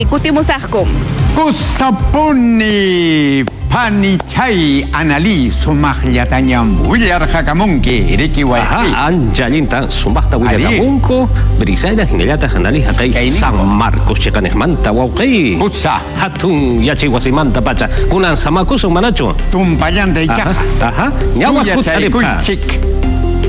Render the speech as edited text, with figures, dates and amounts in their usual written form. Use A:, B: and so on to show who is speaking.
A: Kutimusahkum.
B: Kusapuni panichay anali sumaqllatanya willarqakamunki rikiwaypi.
C: Anjallinta sumaqta willakamunku brisayda hinallata hanali haqay San Marcos chiqanejmanta wawqi.
B: Kusa
C: Hatun yachay wasimanta pacha kunan samakusun manachu.
B: tumpallanta ichaqa.
C: Ñawaq kutaripa.
B: Suyachaykunchik